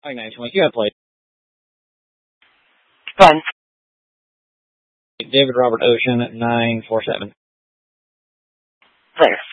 920. You have played. Fun. David Robert Ocean, 947. Later.